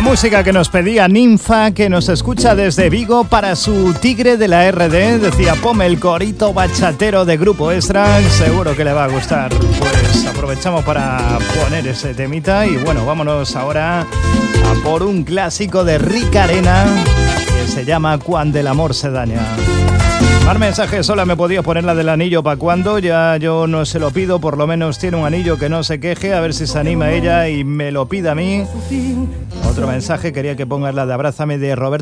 La música que nos pedía Ninfa, que nos escucha desde Vigo para su tigre de la RD. Decía, ponme el corito bachatero de Grupo Extra, seguro que le va a gustar. Pues aprovechamos para poner ese temita y bueno, vámonos ahora a por un clásico de Rica Arena que se llama Cuando el amor se daña. Más mensajes, sola me podías poner la del anillo para cuando, ya yo no se lo pido, por lo menos tiene un anillo que no se queje, a ver si se anima ella y me lo pide a mí. Otro mensaje, quería que pongas la de Abrázame de Roberto